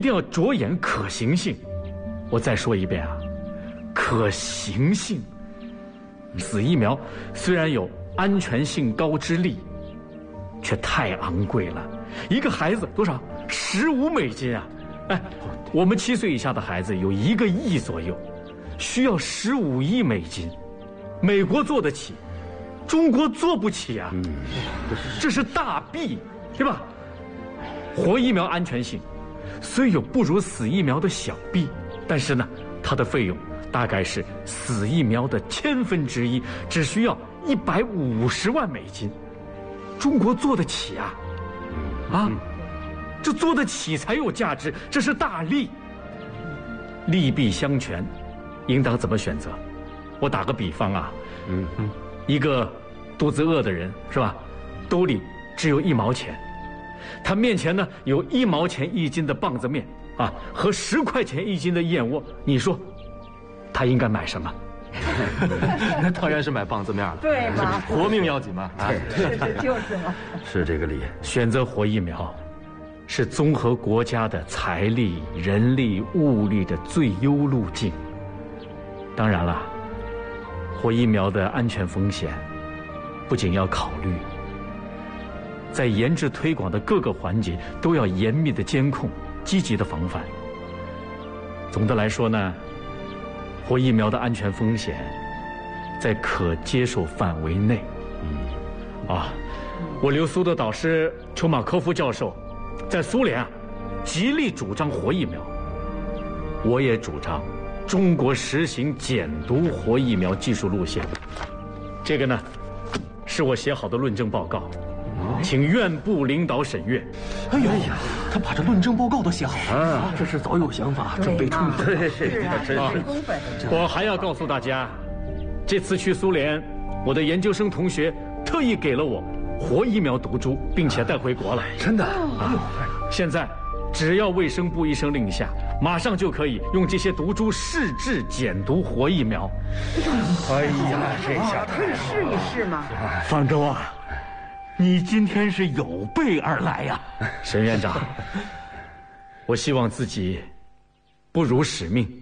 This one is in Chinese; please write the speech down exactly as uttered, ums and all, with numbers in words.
一定要着眼可行性。我再说一遍啊，可行性。此疫苗虽然有安全性高之利，却太昂贵了。一个孩子多少？十五美金啊！哎，我们七岁以下的孩子有一个亿左右，需要十五亿美金。美国做得起，中国做不起啊！嗯，这是大弊，对吧？活疫苗安全性虽有不如死疫苗的小弊，但是呢，它的费用大概是死疫苗的千分之一，只需要一百五十万美金。中国做得起啊！啊，这做得起才有价值，这是大利。利弊相权，应当怎么选择？我打个比方啊，嗯嗯，一个肚子饿的人是吧，兜里只有一毛钱，他面前呢有一毛钱一斤的棒子面啊，和十块钱一斤的燕窝，你说他应该买什么？ 那当然是买棒子面了， 对嘛？ 活命要紧嘛！啊， 是是就是嘛。 是这个理。 选择活疫苗，是综合国家的财力、人力、物力的最优路径。当然了，活疫苗的安全风险，不仅要考虑，在研制推广的各个环节都要严密的监控，积极的防范。总的来说呢，活疫苗的安全风险在可接受范围内。嗯，啊，我留苏的导师丘马科夫教授在苏联啊，极力主张活疫苗。我也主张中国实行减毒活疫苗技术路线。这个呢，是我写好的论证报告，请院部领导审阅。 哎呦呀，他把这论证报告都写好了啊，这是早有想法，准备充分。 对，是啊，真是充分。 我还要告诉大家，这次去苏联，我的研究生同学特意给了我活疫苗毒株，并且带回国了。 真的啊！现在只要卫生部一声令下，马上就可以用这些毒株试制减毒活疫苗。 哎呀，这下可以试一试嘛。 方舟啊，你今天是有备而来呀！ 沈院长，我希望自己不辱使命。